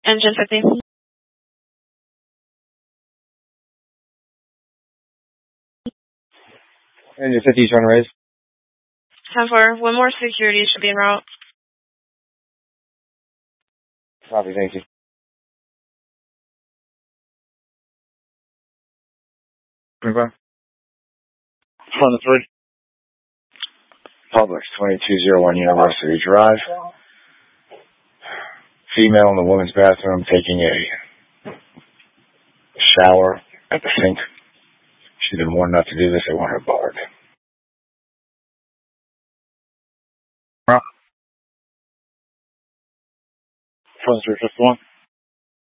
Engine 50. Engine 50, trying to raise. 10-4. One more security should be en route. Copy, thank you. Front of 3. Publix, 2201 University Drive. Female in the women's bathroom taking a shower at the sink. She's been warned not to do this. They want her barred. Front 351.